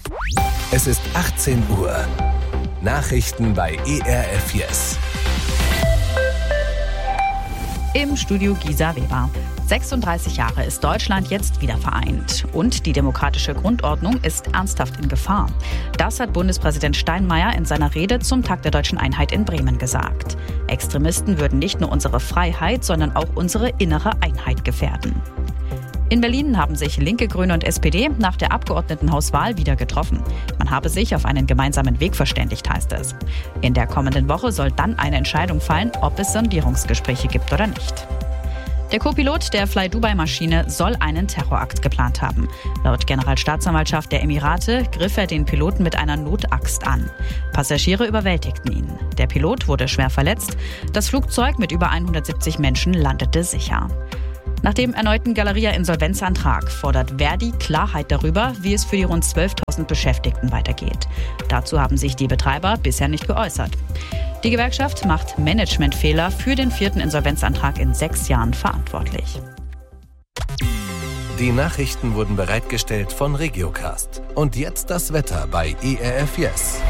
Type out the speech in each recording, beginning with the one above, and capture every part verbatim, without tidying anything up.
Es ist achtzehn Uhr. Nachrichten bei E R F Yes. Im Studio Gisa Weber. sechsunddreißig Jahre ist Deutschland jetzt wieder vereint. Und die demokratische Grundordnung ist ernsthaft in Gefahr. Das hat Bundespräsident Steinmeier in seiner Rede zum Tag der deutschen Einheit in Bremen gesagt. Extremisten würden nicht nur unsere Freiheit, sondern auch unsere innere Einheit gefährden. In Berlin haben sich Linke, Grüne und S P D nach der Abgeordnetenhauswahl wieder getroffen. Man habe sich auf einen gemeinsamen Weg verständigt, heißt es. In der kommenden Woche soll dann eine Entscheidung fallen, ob es Sondierungsgespräche gibt oder nicht. Der Co-Pilot der Fly-Dubai-Maschine soll einen Terrorakt geplant haben. Laut Generalstaatsanwaltschaft der Emirate griff er den Piloten mit einer Notaxt an. Passagiere überwältigten ihn. Der Pilot wurde schwer verletzt. Das Flugzeug mit über hundertsiebzig Menschen landete sicher. Nach dem erneuten Galeria-Insolvenzantrag fordert Verdi Klarheit darüber, wie es für die rund zwölftausend Beschäftigten weitergeht. Dazu haben sich die Betreiber bisher nicht geäußert. Die Gewerkschaft macht Managementfehler für den vierten Insolvenzantrag in sechs Jahren verantwortlich. Die Nachrichten wurden bereitgestellt von Regiocast. Und jetzt das Wetter bei E R F Yes.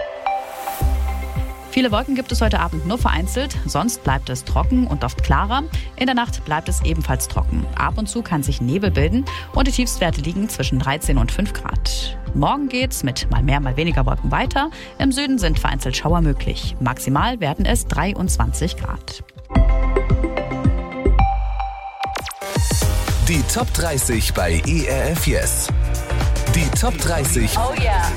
Viele Wolken gibt es heute Abend nur vereinzelt, sonst bleibt es trocken und oft klarer. In der Nacht bleibt es ebenfalls trocken. Ab und zu kann sich Nebel bilden und die Tiefstwerte liegen zwischen dreizehn und fünf Grad. Morgen geht's mit mal mehr, mal weniger Wolken weiter. Im Süden sind vereinzelt Schauer möglich. Maximal werden es dreiundzwanzig Grad. Die Top dreißig bei E R F Yes. Die Top dreißig. Oh yeah.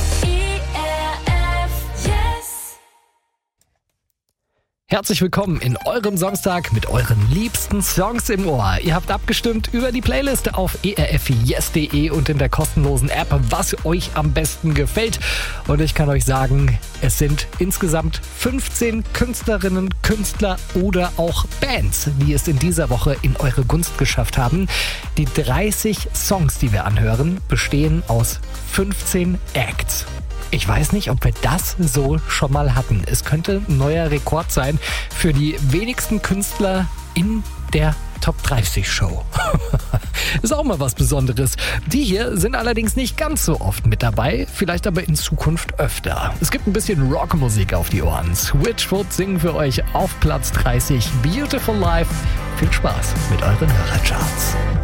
Herzlich willkommen in eurem Samstag mit euren liebsten Songs im Ohr. Ihr habt abgestimmt über die Playlist auf e r f yes punkt de und in der kostenlosen App, was euch am besten gefällt. Und ich kann euch sagen, es sind insgesamt fünfzehn Künstlerinnen, Künstler oder auch Bands, die es in dieser Woche in eure Gunst geschafft haben. Die dreißig Songs, die wir anhören, bestehen aus fünfzehn Acts. Ich weiß nicht, ob wir das so schon mal hatten. Es könnte ein neuer Rekord sein für die wenigsten Künstler in der Top dreißig Show. Ist auch mal was Besonderes. Die hier sind allerdings nicht ganz so oft mit dabei, vielleicht aber in Zukunft öfter. Es gibt ein bisschen Rockmusik auf die Ohren. Switchfoot singen für euch auf Platz dreißig Beautiful Life. Viel Spaß mit euren Hörercharts.